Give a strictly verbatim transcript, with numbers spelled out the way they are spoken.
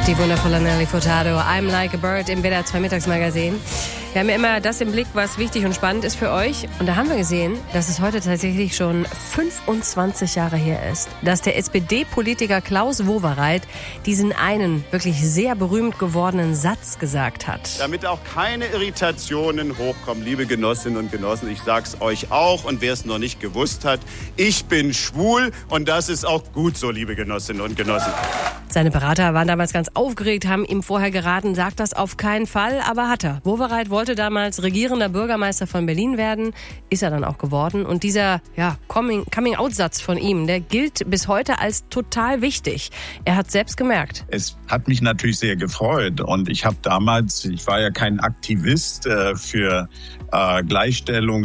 Die wundervolle Nelly Furtado, I'm Like a Bird im W D R zwei Mittagsmagazin. Wir haben ja immer das im Blick, was wichtig und spannend ist für euch. Und da haben wir gesehen, dass es heute tatsächlich schon fünfundzwanzig Jahre her ist, dass der S P D-Politiker Klaus Wowereit diesen einen wirklich sehr berühmt gewordenen Satz gesagt hat. Damit auch keine Irritationen hochkommen, liebe Genossinnen und Genossen, ich sag's euch auch und wer es noch nicht gewusst hat, ich bin schwul und das ist auch gut so, liebe Genossinnen und Genossen. Seine Berater waren damals ganz aufgeregt, haben ihm vorher geraten, sagt das auf keinen Fall, aber hat er. Wowereit wollte damals regierender Bürgermeister von Berlin werden, ist er dann auch geworden. Und dieser ja, Coming-out-Satz von ihm, der gilt bis heute als total wichtig. Er hat selbst gemerkt. Es hat mich natürlich sehr gefreut und ich habe damals, ich war ja kein Aktivist äh, für äh, Gleichstellung,